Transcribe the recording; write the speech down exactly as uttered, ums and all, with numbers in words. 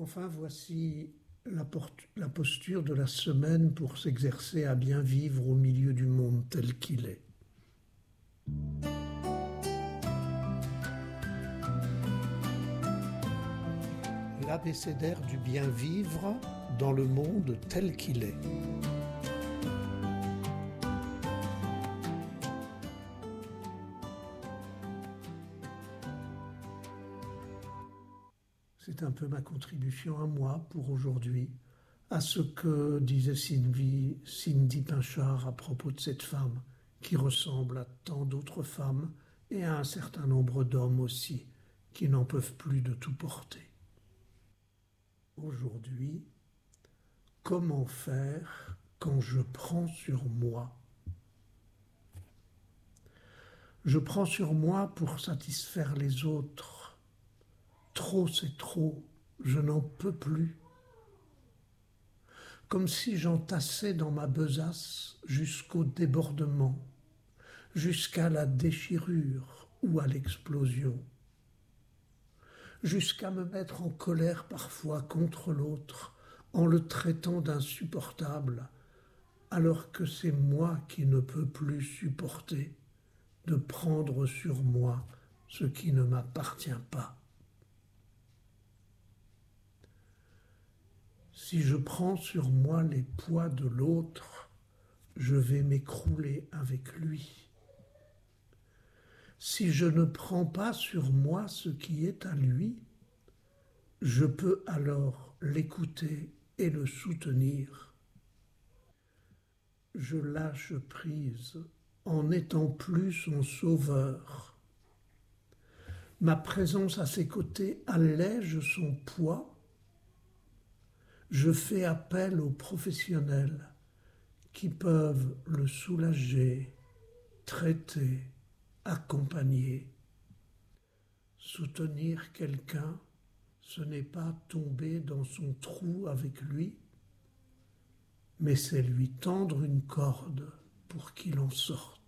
Enfin, voici la, porte- la posture de la semaine pour s'exercer à bien vivre au milieu du monde tel qu'il est. L'abécédaire du bien vivre dans le monde tel qu'il est. C'est un peu ma contribution à moi pour aujourd'hui, à ce que disait Cindy, Cindy Pinchard à propos de cette femme qui ressemble à tant d'autres femmes et à un certain nombre d'hommes aussi qui n'en peuvent plus de tout porter. Aujourd'hui, comment faire quand je prends sur moi ? Je prends sur moi pour satisfaire les autres. Trop, c'est trop, je n'en peux plus. Comme si j'entassais dans ma besace jusqu'au débordement, jusqu'à la déchirure ou à l'explosion, jusqu'à me mettre en colère parfois contre l'autre, en le traitant d'insupportable, alors que c'est moi qui ne peux plus supporter de prendre sur moi ce qui ne m'appartient pas. Si je prends sur moi les poids de l'autre, je vais m'écrouler avec lui. Si je ne prends pas sur moi ce qui est à lui, je peux alors l'écouter et le soutenir. Je lâche prise en n'étant plus son sauveur. Ma présence à ses côtés allège son poids. Je fais appel aux professionnels qui peuvent le soulager, traiter, accompagner. Soutenir quelqu'un, ce n'est pas tomber dans son trou avec lui, mais c'est lui tendre une corde pour qu'il en sorte.